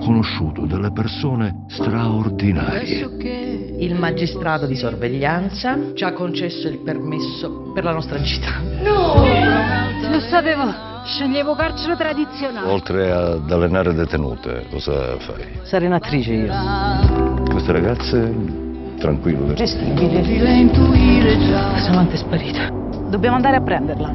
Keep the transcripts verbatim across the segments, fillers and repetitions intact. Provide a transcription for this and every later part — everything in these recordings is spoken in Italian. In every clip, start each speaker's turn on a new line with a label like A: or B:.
A: conosciuto delle persone straordinarie.
B: Il magistrato di sorveglianza ci ha concesso il permesso per la nostra gita.
C: No! Lo sapevo, sceglievo carcere tradizionale.
A: Oltre ad allenare detenute, cosa fai?
B: Sarei un'attrice io.
A: Queste ragazze, tranquille.
B: Gestibile. La sua amante è sparita. Dobbiamo andare a prenderla.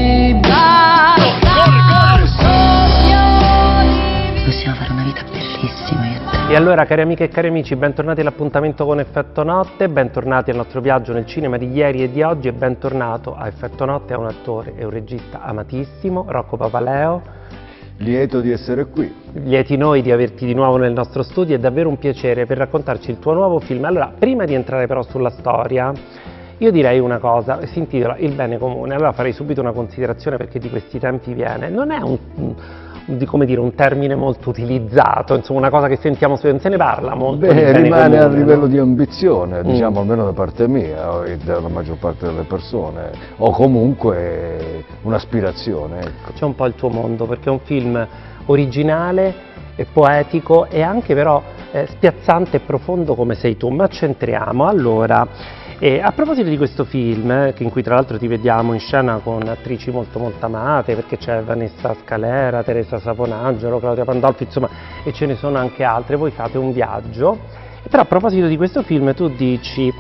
B: Possiamo fare una vita bellissima io e te.
D: E allora, cari amiche e cari amici, bentornati all'appuntamento con Effetto Notte, bentornati al nostro viaggio nel cinema di ieri e di oggi e bentornato a Effetto Notte a un attore e un regista amatissimo, Rocco Papaleo.
E: Lieto di essere qui.
D: Lieti noi di averti di nuovo nel nostro studio, è davvero un piacere per raccontarci il tuo nuovo film. Allora, prima di entrare però sulla storia, io direi una cosa, si intitola Il bene comune, allora farei subito una considerazione perché di questi tempi viene, non è un... Di, come dire, un termine molto utilizzato, insomma una cosa che sentiamo, se ne parla molto.
E: Beh, rimane
D: comune,
E: a livello
D: no?
E: di ambizione, diciamo,
D: mm.
E: almeno da parte mia e della maggior parte delle persone, o comunque un'aspirazione. Ecco.
D: C'è un po' il tuo mondo, perché è un film originale, e poetico e anche però eh, spiazzante e profondo come sei tu, ma c'entriamo. Allora, e a proposito di questo film, eh, in cui tra l'altro ti vediamo in scena con attrici molto molto amate, perché c'è Vanessa Scalera, Teresa Saponaggio, Claudia Pandolfi, insomma, e ce ne sono anche altre, voi fate un viaggio. E però a proposito di questo film tu dici,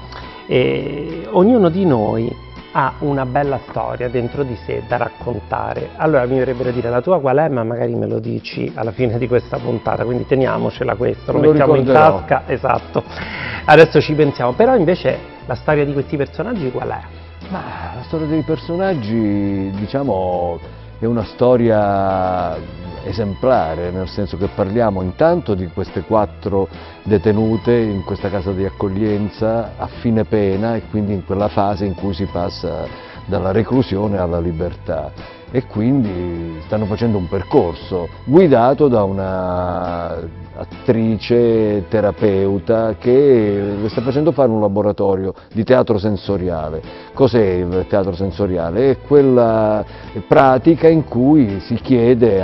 D: eh, ognuno di noi ha una bella storia dentro di sé da raccontare. Allora mi verrebbe da dire la tua qual è, ma magari me lo dici alla fine di questa puntata, quindi teniamocela questo, lo,
E: lo
D: mettiamo
E: ricorderò.
D: in tasca, esatto. Adesso ci pensiamo, però invece la storia di questi personaggi qual è?
E: Ma la storia dei personaggi, diciamo, è una storia esemplare, nel senso che parliamo intanto di queste quattro detenute in questa casa di accoglienza a fine pena e quindi in quella fase in cui si passa dalla reclusione alla libertà e quindi stanno facendo un percorso guidato da una attrice terapeuta che le sta facendo fare un laboratorio di teatro sensoriale. Cos'è il teatro sensoriale? È quella pratica in cui si chiede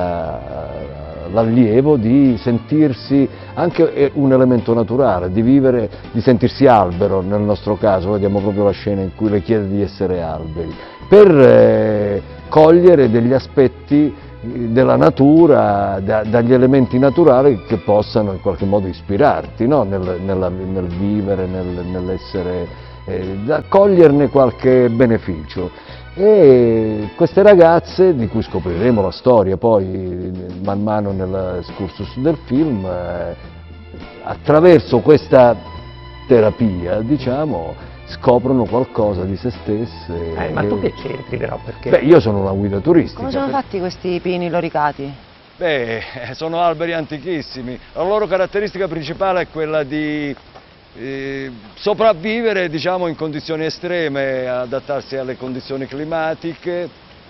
E: all'allievo di sentirsi anche un elemento naturale, di vivere, di sentirsi albero nel nostro caso, vediamo proprio la scena in cui le chiede di essere alberi, per eh, cogliere degli aspetti della natura, da, dagli elementi naturali che possano in qualche modo ispirarti, no? nel, nella, nel vivere, nel, nell'essere, eh, da coglierne qualche beneficio. E queste ragazze, di cui scopriremo la storia poi man mano nell'excursus del film, eh, attraverso questa terapia, diciamo, scoprono qualcosa di se stesse.
D: Eh, ma tu che c'entri però? Perché?
E: Beh, io sono una guida turistica.
F: Come sono fatti questi pini loricati?
G: Beh, sono alberi antichissimi. La loro caratteristica principale è quella di eh, sopravvivere, diciamo, in condizioni estreme, adattarsi alle condizioni climatiche,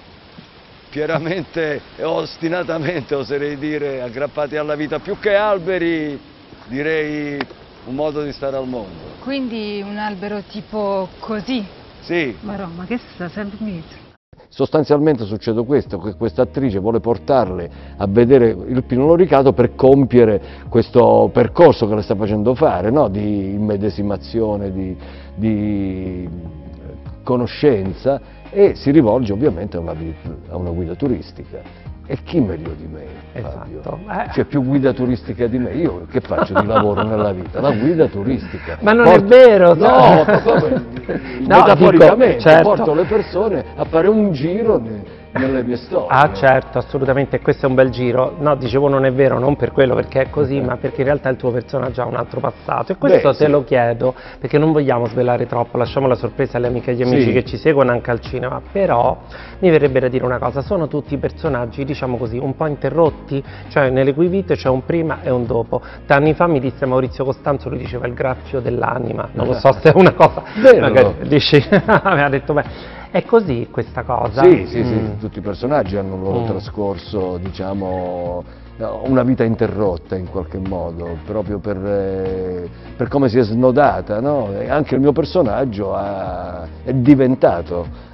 G: fieramente e ostinatamente, oserei dire, aggrappati alla vita. Più che alberi, direi un modo di stare al mondo.
C: Quindi un albero tipo così?
G: Sì.
C: Ma no, ma che sta sempre mito?
E: Sostanzialmente succede questo, che questa attrice vuole portarle a vedere il pino loricato per compiere questo percorso che le sta facendo fare, no? Di immedesimazione, di, di conoscenza, e si rivolge ovviamente a una, a una guida turistica. E chi meglio di me, Fabio?
D: Esatto. Eh.
E: C'è più guida turistica di me. Io che faccio di lavoro nella vita? La guida turistica.
D: Ma non
E: porto...
D: è vero!
E: No,
D: no,
E: metaforicamente,
D: dico, certo.
E: porto le persone a fare un giro ne- nelle mie storie.
D: Ah certo, assolutamente, questo è un bel giro. No, dicevo non è vero, non per quello, perché è così, ma perché in realtà il tuo personaggio ha un altro passato. E questo
E: Beh,
D: te
E: sì.
D: lo chiedo, perché non vogliamo svelare troppo, lasciamo la sorpresa alle amiche e agli amici
E: Sì.
D: che ci seguono anche al cinema, però mi verrebbe da dire una cosa, sono tutti personaggi, diciamo così, un po' interrotti, cioè nelle cui vite c'è un prima e un dopo. Da anni fa mi disse Maurizio Costanzo, lui diceva il graffio dell'anima, non lo so se è una cosa,
E: Vero.
D: magari dici, aveva detto beh. È così questa cosa?
E: Sì, sì,
D: Mm.
E: sì, tutti i personaggi hanno il loro
D: Mm.
E: trascorso, diciamo, una vita interrotta in qualche modo, proprio per, eh, per come si è snodata, no? E anche il mio personaggio ha, è diventato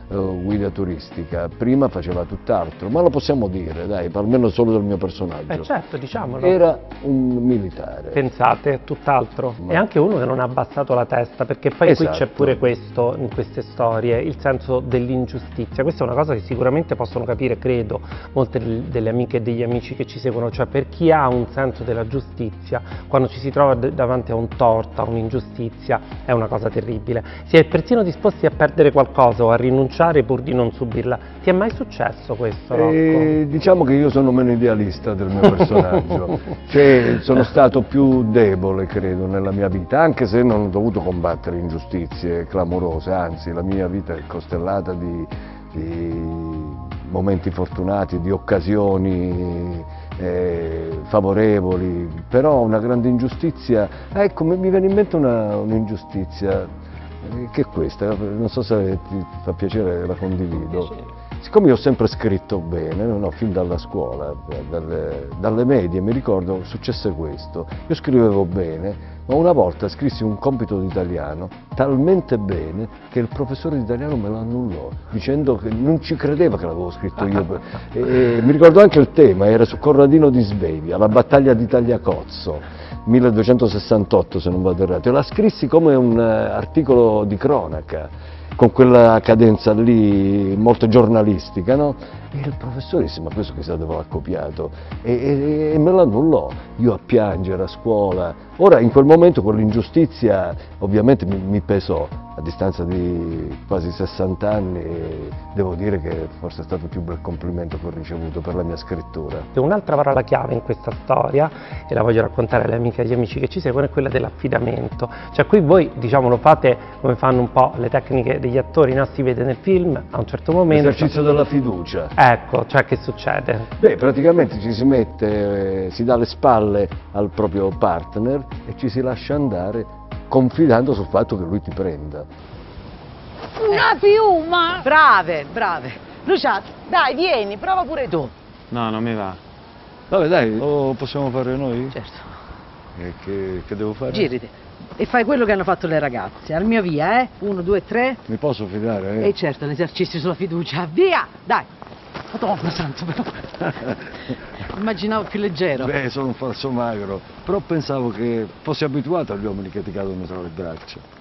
E: eh, guida turistica, prima faceva tutt'altro, ma lo possiamo dire, dai, almeno solo del mio personaggio.
D: Eh certo, diciamolo.
E: Era un militare.
D: Pensate, tutt'altro.
E: Ma-
D: E anche uno che non ha abbassato la testa, perché poi qui c'è
E: Esatto.
D: pure questo, in queste storie, il senso dell'ingiustizia. Questa è una cosa che sicuramente possono capire, credo, molte del- delle amiche e degli amici che ci seguono, cioè per chi ha un senso della giustizia, quando ci si trova d- davanti a un torto, a un'ingiustizia, è una cosa terribile. Si è persino disposti a perdere qualcosa o a rinunciare pur di non subirla. Ti è mai successo questo, Rocco?
E: E diciamo che io sono meno idealista del mio personaggio, cioè sono stato più debole credo nella mia vita, anche se non ho dovuto combattere ingiustizie clamorose, anzi la mia vita è costellata di, di momenti fortunati, di occasioni eh, favorevoli, però una grande ingiustizia, ecco mi mi viene in mente una- un'ingiustizia, eh, che è questa, non so se ti fa piacere, la condivido. Siccome io ho sempre scritto bene, no, fin dalla scuola, dalle, dalle medie, mi ricordo successe questo, io scrivevo bene, ma una volta scrissi un compito di italiano talmente bene che il professore di italiano me lo annullò, dicendo che non ci credeva che l'avevo scritto io. E, e mi ricordo anche il tema, era su Corradino di Svevia, la battaglia di Tagliacozzo, milleduecentosessantotto se non vado errato, e la scrissi come un eh, articolo di cronaca, con quella cadenza lì molto giornalistica, no? E il professore disse, ma questo chissà dove l'ha copiato, e, e, e me lo annullò, io a piangere a scuola. Ora in quel momento quell'ingiustizia ovviamente mi, mi pesò, a distanza di quasi sessanta anni, e devo dire che forse è stato il più bel complimento che ho ricevuto per la mia scrittura.
D: Un'altra parola chiave in questa storia, e la voglio raccontare alle amiche e agli amici che ci seguono, è quella dell'affidamento. Cioè qui voi, diciamo, lo fate come fanno un po' le tecniche degli attori, no? Si vede nel film, a un certo momento...
E: L'esercizio della fiducia.
D: Ecco, cioè che succede?
E: Beh, praticamente ci si mette, eh, si dà le spalle al proprio partner e ci si lascia andare confidando sul fatto che lui ti prenda.
C: Una piuma!
F: Brave, brave. Lucia, dai, vieni, prova pure tu.
G: No, non mi va. Vabbè dai, lo possiamo fare noi?
B: Certo,
G: E che, che devo fare?
B: giriti. E fai quello che hanno fatto le ragazze. Al mio via, eh? Uno, due, tre.
G: Mi posso fidare? Eh?
B: E certo, l'esercizio sulla fiducia. Via! Dai! Madonna santo, però. Immaginavo più leggero.
G: Beh, sono un falso magro, però pensavo che fossi abituato agli uomini che ti cadono tra le braccia.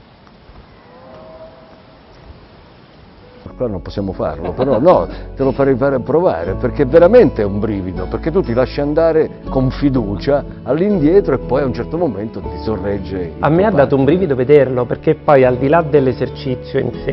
E: Qua non possiamo farlo, però no, te lo farei fare provare, perché veramente è un brivido, perché tu ti lasci andare con fiducia all'indietro e poi a un certo momento ti sorregge il
D: A me
E: tuo
D: ha dato un
E: partner.
D: brivido vederlo, perché poi al di là dell'esercizio in sé,